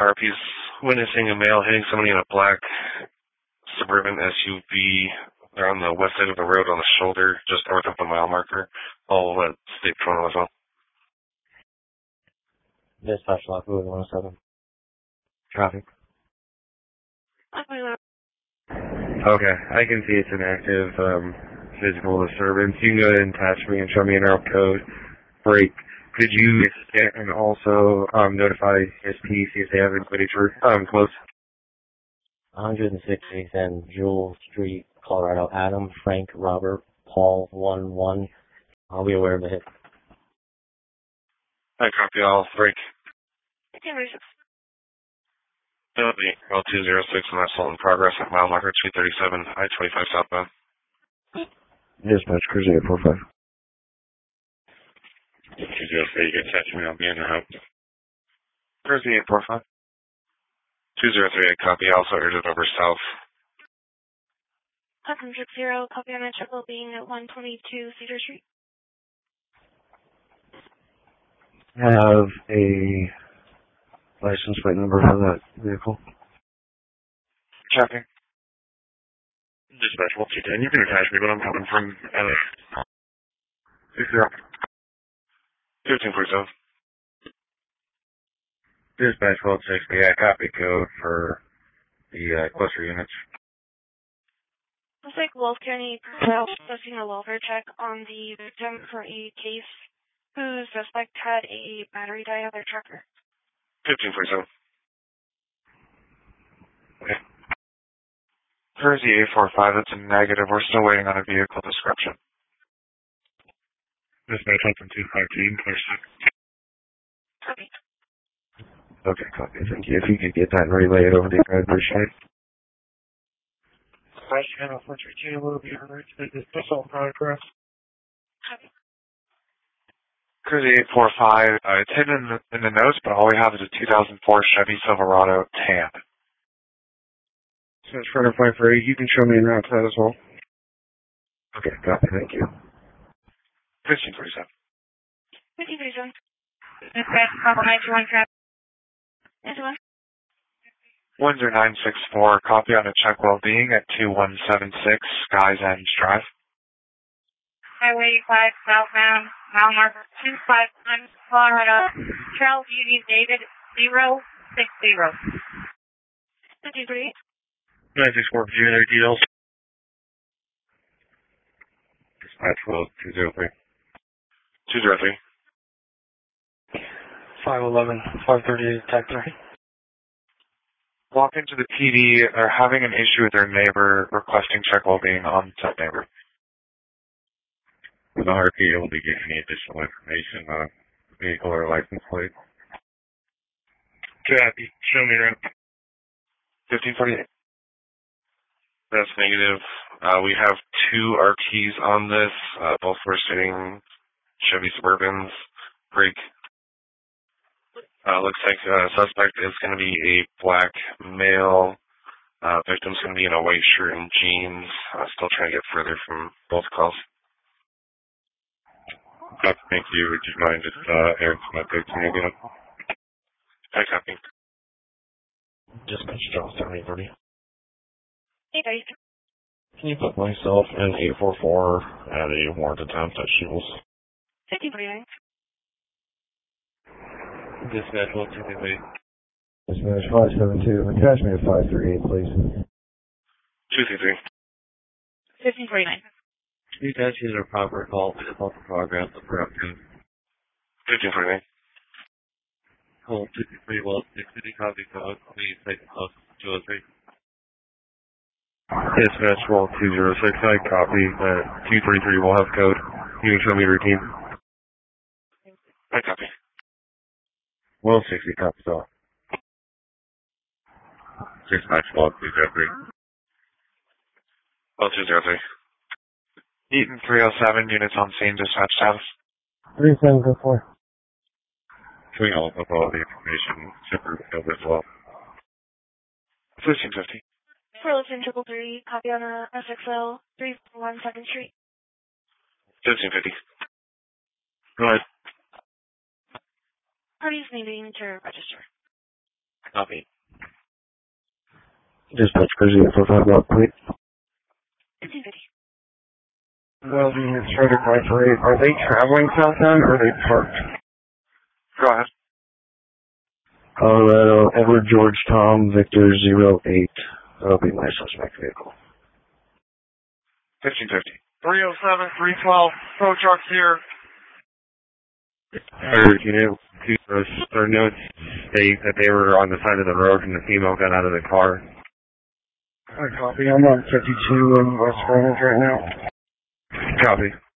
RP's witnessing a male hitting somebody in a black Suburban SUV. They're on the west side of the road on the shoulder, just north of the mile marker. I'll let State Patrol as well. Dispatch lock, 107. Traffic. Okay, I can see it's an active physical disturbance. You can go ahead and attach me and show me an error code. Break. Could you and also notify SP, see if they have anybody close? 160th and Jewel Street, Colorado. Adam, Frank, Robert, Paul, 1-1. I'll be aware of the hit. I copy all. Break. That'll be L206 and assault in progress at mile marker 237, I-25 southbound. Dispatch, Cruiser 845. 203, you can catch me, I'll be in your help. Cruiser 845. 203, I copy, also urged over south. 760, copy on a check well being at 122 Cedar Street. Have a license plate number for that vehicle. Checking. Dispatch 1210, you can attach me, but I'm coming from LA. 60. 1547. Dispatch 1260, I copy code for the cluster units. Looks like Wolf County processing a welfare check on the victim for a case whose suspect had a battery die on their trucker. 1547. Okay. Jersey 845, that's a negative. We're still waiting on a vehicle description. Dispatch from 252, clear check. Copy. Okay, copy. Thank you. If you could get that and relay it over to you, I'd appreciate it. Dispatch channel 432, a little bit alert to the assault progress. Copy. Cruiser 845, it's hidden in the notes, but all we have is a 2004 Chevy Silverado tan. So it's front of 548, you can show me en route to that as well. Okay, copy. Thank you. 1547. 1537. Dispatch, compromise 1 traffic. 10964, copy on a check well-being at 2176 Skies End Drive. Highway 5 southbound, mile marker 251, Colorado. Trail Beauty David 060. 53. 964, Virginia, their details. Dispatch 203. 203. 511, 538, tag 3. Walk into the PD, are having an issue with their neighbor requesting check well-being on that neighbor. Will the RP able to get any additional information on vehicle or license plate? Copy. Show me around. 1548. That's negative. We have 2 RTs on this. Both were sitting Chevy Suburbans. Break. Looks like suspect is going to be a black male. Victim's going to be in a white shirt and jeans. Still trying to get further from both calls. Thank you. Would you mind just airing some updates to me again? I copy. Dispatch Charles 7030. Hey, guys. Can you put myself in 844 at a warrant attempt at Shields? 1549. Dispatch 1228. Dispatch 572. Attach me to 538, please. 233. 1549. You guys use a proper call to help progress the prep team. 1549. Call 233 well, 60 copy code. Please take the close 203. Dispatch 12206, I copy. 233 will have code. You can show me routine. I copy. 160 copies off. Dispatch 123. 203. Eaton 307, units on scene, dispatch status. 3704. Can we all up all the information separate field as well? 1550. Burleson 333, copy on a SXL 341 2nd Street. 1550. Go ahead. Parties needing to register. Copy. Dispatch cruising for 5 block plate. 1550. Well, the Strider 548, are they traveling southbound or are they parked? Go ahead. Colorado, Edward George Tom, Victor 08. That'll be my suspect vehicle. 1550. 307, 312, tow trucks here. Their notes state that they were on the side of the road and the female got out of the car. I copy. I'm on 52 in West Orange right now. Copy.